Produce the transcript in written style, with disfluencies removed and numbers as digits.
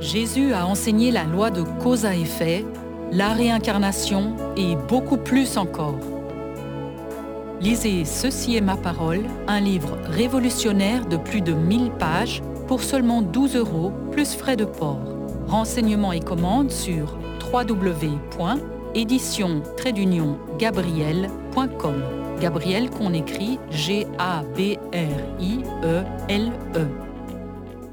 Jésus a enseigné la loi de cause à effet, la réincarnation et beaucoup plus encore. Lisez Ceci est ma parole, un livre révolutionnaire de plus de 1000 pages pour seulement 12 € plus frais de port. Renseignements et commandes sur www.édition-gabriel.com. Gabriel qu'on écrit Gabrielle.